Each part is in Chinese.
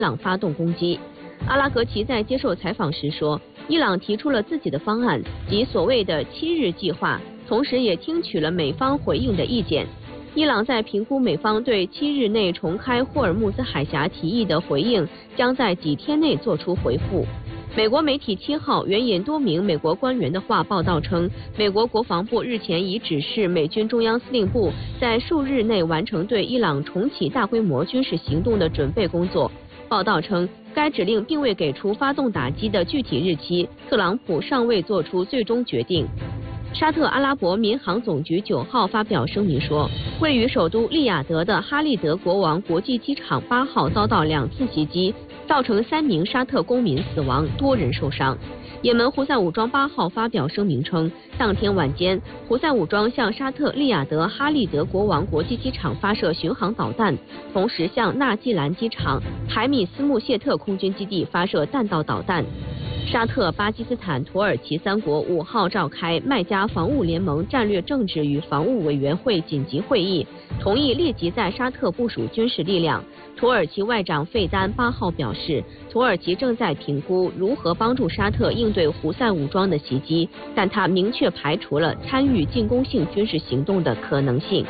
朗发动攻击。阿拉格齐在接受采访时说，伊朗提出了自己的方案，即所谓的7日计划，同时也听取了美方回应的意见。伊朗在评估美方对7日内重开霍尔木兹海峡提议的回应，将在几天内做出回复。美国媒体7号援引多名美国官员的话报道称，美国国防部日前已指示美军中央司令部在数日内完成对伊朗重启大规模军事行动的准备工作。报道称，该指令并未给出发动打击的具体日期，特朗普尚未做出最终决定。沙特阿拉伯民航总局9号发表声明说，位于首都利雅得的哈利德国王国际机场8号遭到2次袭击，造成3名沙特公民死亡，多人受伤。也门胡塞武装8号发表声明称，当天晚间，胡塞武装向沙特利雅得哈利德国王国际机场发射巡航导弹，同时向纳季兰机场、海米斯穆谢特空军基地发射弹道导弹。沙特、巴基斯坦、土耳其3国5号召开麦加防务联盟战略政治与防务委员会紧急会议，同意立即在沙特部署军事力量。土耳其外长费丹8号表示，土耳其正在评估如何帮助沙特应对胡塞武装的袭击，但他明确排除了参与进攻性军事行动的可能性。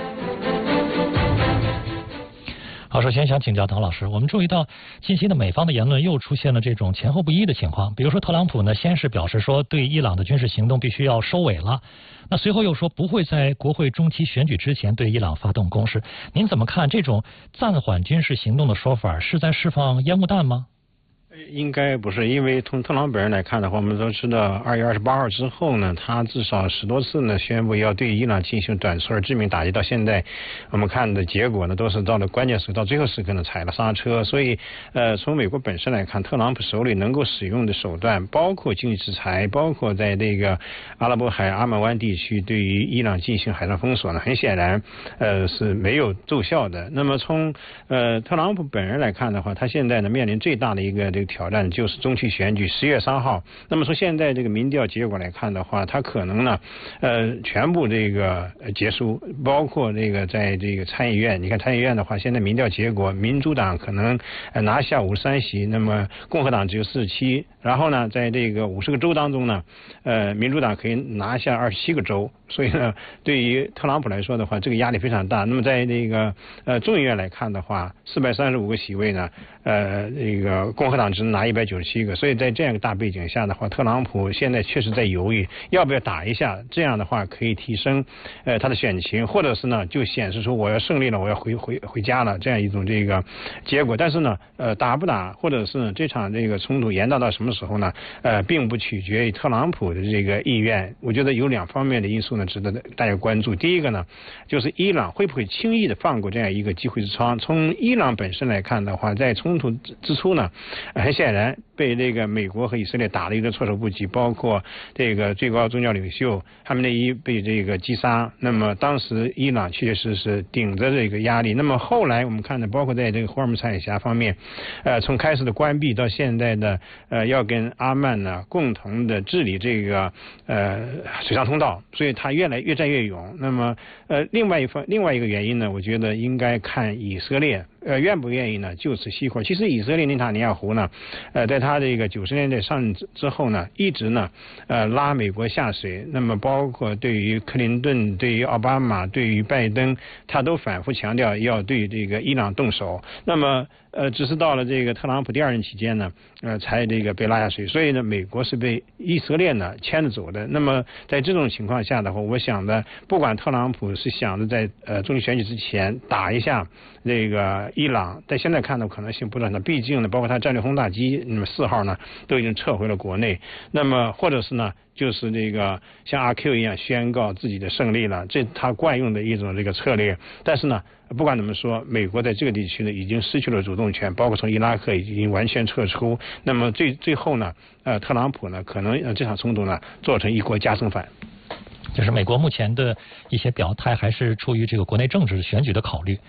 好，首先想请教唐老师，我们注意到近期的美方的言论又出现了这种前后不一的情况。比如说特朗普呢，先是表示说对伊朗的军事行动必须要收尾了，那随后又说不会在国会中期选举之前对伊朗发动攻势。您怎么看这种暂缓军事行动的说法，是在释放烟雾弹吗？ 应该不是，因为从特朗普本人来看的话，我们都知道2月28号之后呢，他至少10多次呢宣布要对伊朗进行短促而致命打击，到现在我们看的结果呢都是到了关键时刻，到最后时刻呢踩了刹车。所以从美国本身来看，特朗普手里能够使用的手段，包括经济制裁，包括在这个阿拉伯海阿曼湾地区对于伊朗进行海上封锁呢，很显然是没有奏效的。那么从特朗普本人来看的话，他现在呢面临最大的一个这个挑战就是中期选举10月3号。那么从现在这个民调结果来看的话，他可能呢全部这个结束，包括这个在这个参议院，你看参议院的话，现在民调结果民主党可能拿下53席，那么共和党只有47，然后呢在这个50个州当中呢民主党可以拿下27个州。所以呢，对于特朗普来说的话，这个压力非常大。那么在这个众议院来看的话，435个席位呢，这个共和党只能拿197个。所以在这样一个大背景下的话，特朗普现在确实在犹豫要不要打一下，这样的话可以提升他的选情，或者是呢就显示出我要胜利了，我要回家了这样一种这个结果。但是呢，打不打，或者是呢这场这个冲突延宕到什么时候呢？并不取决于特朗普的这个意愿。我觉得有2方面的因素呢值得大家关注。第一个呢，就是伊朗会不会轻易的放过这样一个机会之窗。从伊朗本身来看的话，在冲突之初呢，很显然被这个美国和以色列打了一个措手不及，包括这个最高宗教领袖哈梅内伊被这个击杀。那么当时伊朗确实是顶着这个压力。那么后来我们看的，包括在这个霍尔木兹海峡方面，从开始的关闭到现在的要跟阿曼呢共同的治理这个水上通道，所以他越战越勇。那么另外一个原因呢，我觉得应该看以色列愿不愿意呢就此熄火。其实以色列内塔尼亚胡呢在他这个90年代上任之后呢，一直呢拉美国下水。那么包括对于克林顿、对于奥巴马、对于拜登，他都反复强调要对这个伊朗动手。那么只是到了这个特朗普第2任期间呢才这个被拉下水。所以呢美国是被以色列呢牵着走的。那么在这种情况下的话，我想呢不管特朗普是想着在中期选举之前打一下这个伊朗，但现在看的可能性不是很大。毕竟呢包括他战略轰炸机那么4号呢都已经撤回了国内。那么或者是呢就是这个像阿 Q 一样宣告自己的胜利了，这他惯用的一种这个策略。但是呢不管怎么说，美国在这个地区呢已经失去了主动权，包括从伊拉克已经完全撤出。那么最后呢特朗普呢可能这场冲突呢做成一国加生饭。 就是美国目前的一些表态还是出于这个国内政治选举的考虑。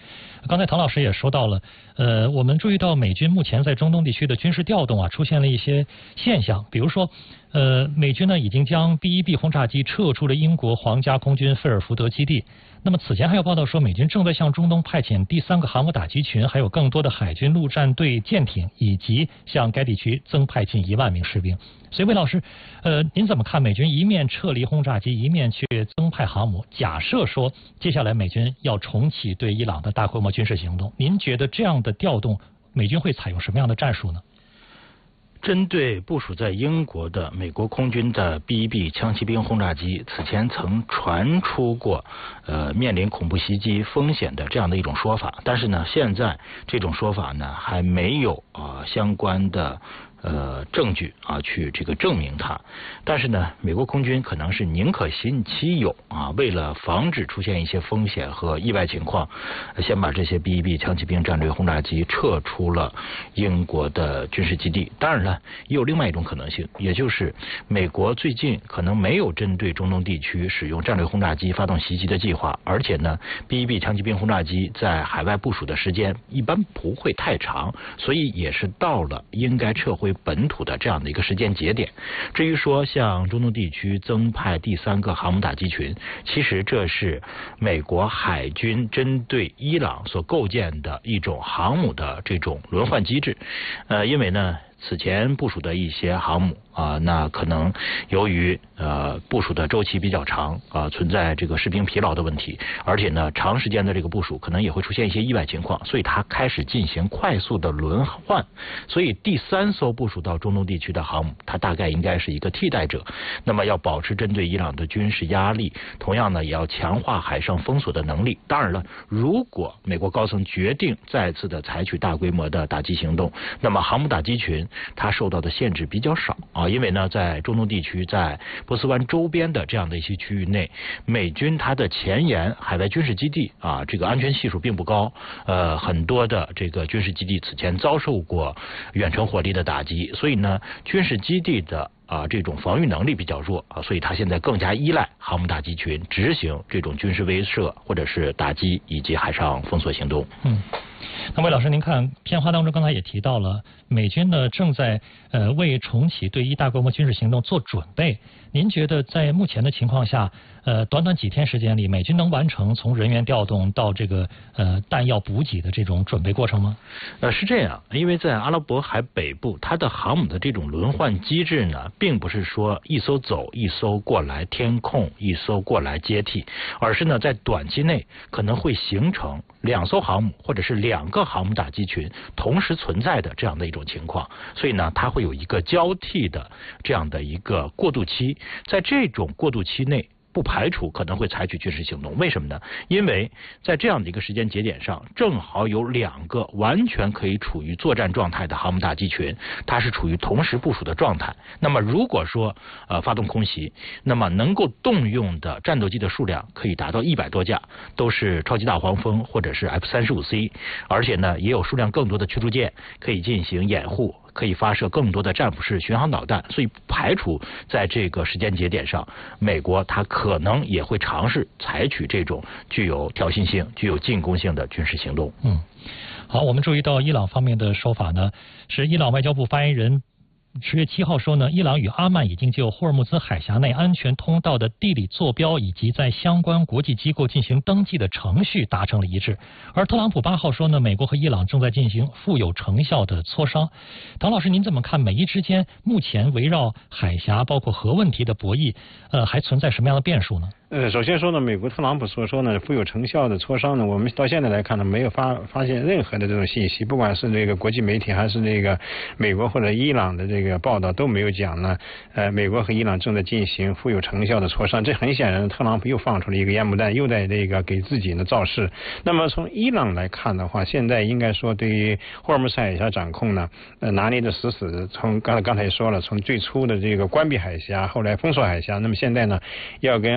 刚才唐老师也说到了，我们注意到美军目前在中东地区的军事调动啊，出现了一些现象，比如说，美军呢已经将 B-1B 轰炸机撤出了英国皇家空军菲尔福德基地。那么此前还有报道说，美军正在向中东派遣第3个航母打击群，还有更多的海军陆战队舰艇，以及向该地区增派近1万名士兵。所以魏老师，您怎么看美军一面撤离轰炸机，一面去增派航母？假设说接下来美军要重启对伊朗的大规模军事行动，您觉得这样的调动，美军会采用什么样的战术呢？ 针对部署在英国的美国空军的 B-1B 枪骑兵轰炸机，此前曾传出过面临恐怖袭击风险的这样的一种说法，但是呢，现在这种说法呢还没有相关的证据去这个证明它。但是呢，美国空军可能是宁可信其有为了防止出现一些风险和意外情况，先把这些 B-1B 枪骑兵战略轰炸机撤出了英国的军事基地。当然了，也有另外一种可能性，也就是美国最近可能没有针对中东地区使用战略轰炸机发动袭击的计划，而且呢 B-1B 枪骑兵轰炸机在海外部署的时间一般不会太长，所以也是到了应该撤回本土的这样的一个时间节点。至于说向中东地区增派第3个航母打击群，其实这是美国海军针对伊朗所构建的一种航母的这种轮换机制。因为呢此前部署的一些航母那可能由于部署的周期比较长存在这个士兵疲劳的问题，而且呢长时间的这个部署可能也会出现一些意外情况，所以它开始进行快速的轮换。所以第3艘部署到中东地区的航母，它大概应该是一个替代者。那么要保持针对伊朗的军事压力，同样呢也要强化海上封锁的能力。当然了，如果美国高层决定再次的采取大规模的打击行动，那么航母打击群它受到的限制比较少因为呢在中东地区，在波斯湾周边的这样的一些区域内，美军它的前沿海外军事基地这个安全系数并不高，很多的这个军事基地此前遭受过远程火力的打击，所以呢军事基地的这种防御能力比较弱所以它现在更加依赖航母打击群执行这种军事威慑或者是打击以及海上封锁行动。 那魏老师，您看片花当中刚才也提到了，美军呢正在为重启对伊大规模军事行动做准备。您觉得在目前的情况下，短短几天时间里，美军能完成从人员调动到这个弹药补给的这种准备过程吗？ 是这样，因为在阿拉伯海北部，它的航母的这种轮换机制呢，并不是说一艘走一艘过来填空，一艘过来接替，而是呢在短期内可能会形成2艘航母或者是2个航母打击群同时存在的这样的一种情况，所以呢它会有一个交替的这样的一个过渡期。在这种过渡期内，不排除可能会采取军事行动。为什么呢？因为在这样的一个时间节点上，正好有2个完全可以处于作战状态的航母打击群，它是处于同时部署的状态。那么如果说发动空袭，那么能够动用的战斗机的数量可以达到100多架，都是超级大黄蜂或者是 F-35C， 而且呢也有数量更多的驱逐舰可以进行掩护，可以发射更多的战斧式巡航导弹，所以不排除在这个时间节点上，美国它可能也会尝试采取这种具有挑衅性、具有进攻性的军事行动。 好，我们注意到伊朗方面的说法呢，是伊朗外交部发言人10月7号说呢，伊朗与阿曼已经就霍尔木兹海峡内安全通道的地理坐标以及在相关国际机构进行登记的程序达成了一致。而特朗普8号说呢，美国和伊朗正在进行富有成效的磋商。唐老师，您怎么看美伊之间目前围绕海峡包括核问题的博弈，还存在什么样的变数呢？ 首先说呢，美国特朗普所说呢富有成效的磋商呢，我们到现在来看呢，没有发现任何的这种信息，不管是这个国际媒体还是这个美国或者伊朗的这个报道都没有讲呢，美国和伊朗正在进行富有成效的磋商。这很显然，特朗普又放出了一个烟幕弹，又在这个给自己呢造势。那么从伊朗来看的话，现在应该说对于霍尔木兹海峡掌控呢，拿捏的死死的。从刚才也说了，从最初的这个关闭海峡，后来封锁海峡，那么现在呢，要跟阿曼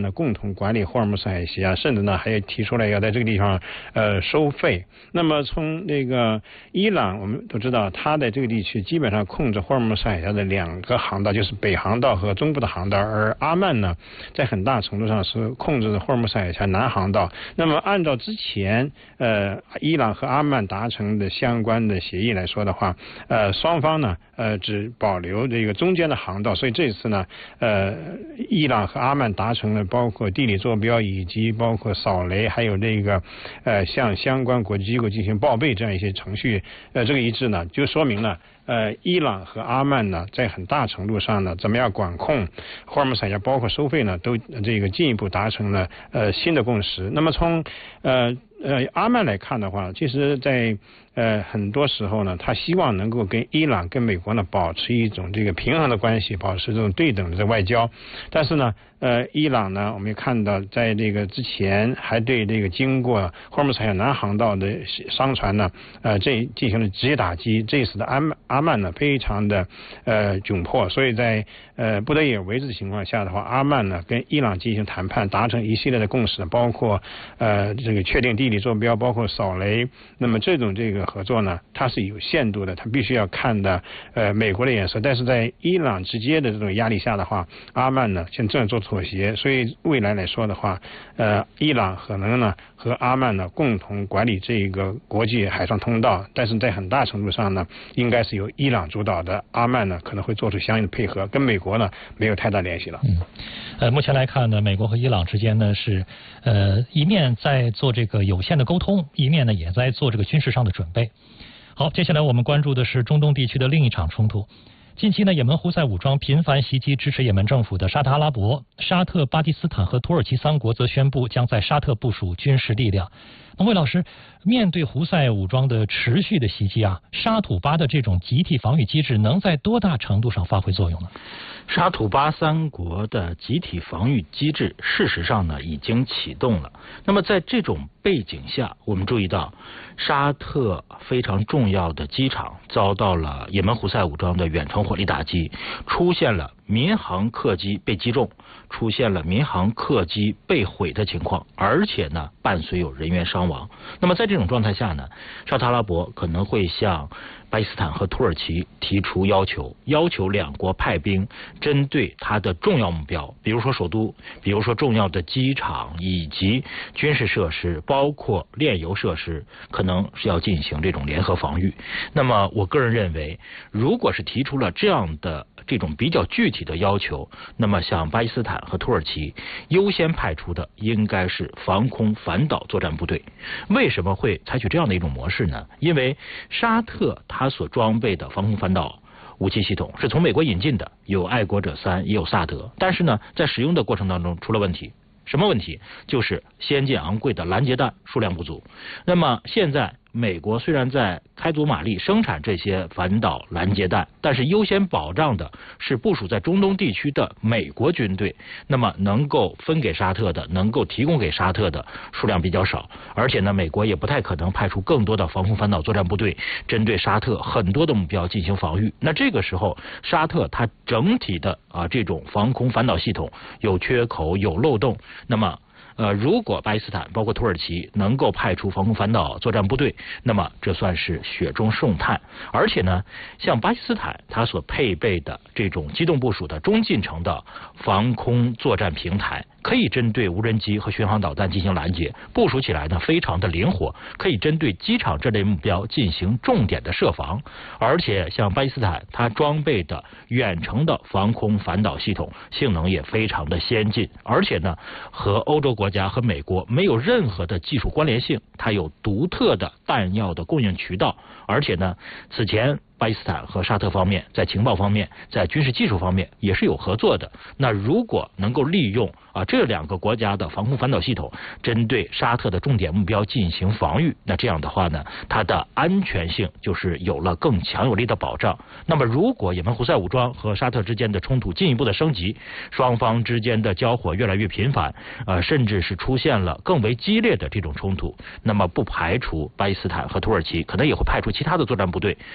呢共同管理霍尔木兹海峡，甚至呢还提出来要在这个地方收费。那么从这个伊朗，我们都知道，它在这个地区基本上控制霍尔木兹海峡的2个航道，就是北航道和中部的航道，而阿曼呢，在很大程度上是控制霍尔木兹海峡南航道。那么按照之前伊朗和阿曼达成的相关的协议来说的话，双方呢只保留这个中间的航道，所以这次呢伊朗和阿曼达成了包括地理坐标以及包括扫雷，还有这个向相关国际机构进行报备这样一些程序，这个一致呢，就说明了伊朗和阿曼呢，在很大程度上呢，怎么样管控霍尔木兹海峡，包括收费呢，都这个进一步达成了新的共识。那么从阿曼来看的话，其实在很多时候呢，他希望能够跟伊朗、跟美国呢保持一种这个平衡的关系，保持这种对等的外交。但是呢，伊朗呢，我们也看到，在这个之前还对这个经过霍尔木兹海峡南航道的商船呢，这进行了直接打击。这使得阿曼呢非常的窘迫，所以在不得已而为之的情况下的话，阿曼呢跟伊朗进行谈判，达成一系列的共识，包括这个确定地理坐标，包括扫雷。那么这种合作呢，它是有限度的，它必须要看的美国的眼色。但是在伊朗直接的这种压力下的话，阿曼呢现在正在做妥协，所以未来来说的话，伊朗可能呢和阿曼呢共同管理这个国际海上通道，但是在很大程度上呢，应该是由伊朗主导的，阿曼呢可能会做出相应的配合，跟美国呢没有太大联系了。 目前来看呢，美国和伊朗之间呢是一面在做这个有限的沟通，一面呢也在做这个军事上的准备。好，接下来我们关注的是中东地区的另一场冲突。近期呢，也门胡塞武装频繁袭击支持也门政府的沙特阿拉伯、沙特、巴基斯坦和土耳其3国则宣布将在沙特部署军事力量。那魏老师，面对胡塞武装的持续的袭击啊，沙土巴的这种集体防御机制能在多大程度上发挥作用呢？ 沙土巴3国的集体防御机制事实上呢已经启动了。那么在这种背景下，我们注意到沙特非常重要的机场遭到了也门胡塞武装的远程火力打击，出现了民航客机被击中，出现了民航客机被毁的情况，而且呢伴随有人员伤亡。那么在这种状态下呢，沙特阿拉伯可能会向巴基斯坦和土耳其提出要求2国派兵针对它的重要目标，比如说首都，比如说重要的机场以及军事设施，包括炼油设施，可能是要进行这种联合防御。那么我个人认为，如果是提出了这样的这种比较具体的要求，那么像巴基斯坦和土耳其优先派出的应该是防空反导作战部队。为什么会采取这样的一种模式呢？因为沙特它所装备的防空反导武器系统是从美国引进的，有爱国者3，也有萨德，但是呢在使用的过程当中出了问题。什么问题？就是先进昂贵的拦截弹数量不足。那么现在美国虽然在开足马力生产这些反导拦截弹，但是优先保障的是部署在中东地区的美国军队，那么能够分给沙特的，能够提供给沙特的数量比较少，而且呢美国也不太可能派出更多的防空反导作战部队针对沙特很多的目标进行防御。那这个时候沙特它整体的这种防空反导系统有缺口有漏洞，那么如果巴基斯坦包括土耳其能够派出防空反导作战部队，那么这算是雪中送炭。而且呢，像巴基斯坦它所配备的这种机动部署的中近程的防空作战平台，可以针对无人机和巡航导弹进行拦截，部署起来呢非常的灵活，可以针对机场这类目标进行重点的设防。而且像巴基斯坦它装备的远程的防空反导系统性能也非常的先进，而且呢和欧洲国家和美国没有任何的技术关联性，它有独特的弹药的供应渠道。而且呢此前巴基斯坦和沙特方面在情报方面在军事技术方面也是有合作的。那如果能够利用这2个国家的防空反导系统针对沙特的重点目标进行防御，那这样的话呢它的安全性就是有了更强有力的保障。那么如果也门胡塞武装和沙特之间的冲突进一步的升级，双方之间的交火越来越频繁，甚至是出现了更为激烈的这种冲突，那么不排除巴基斯坦和土耳其可能也会派出其他的作战部队，比如说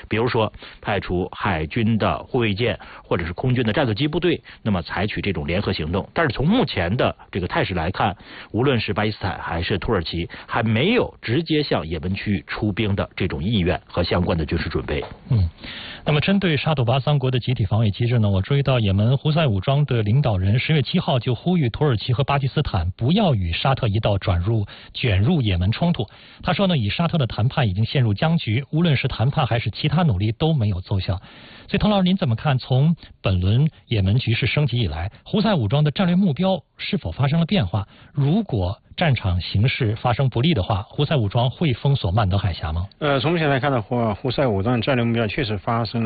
说派出海军的护卫舰或者是空军的战斗机部队，那么采取这种联合行动。但是从目前的这个态势来看，无论是巴基斯坦还是土耳其，还没有直接向也门区出兵的这种意愿和相关的军事准备。 那么针对沙土巴三国的集体防卫机制呢，我注意到也门胡塞武装的领导人10月7号就呼吁土耳其和巴基斯坦不要与沙特一道卷入也门冲突。他说呢，以沙特的谈判已经陷入僵局，无论是谈判还是其他努力都没有奏效。所以滕老师您怎么看，从本轮也门局势升级以来，胡塞武装的战略目标是否发生了变化？如果战场形势发生不利的话，胡塞武装会封锁曼德海峡吗？ 从目前来看的话，胡塞武装战略目标确实发生了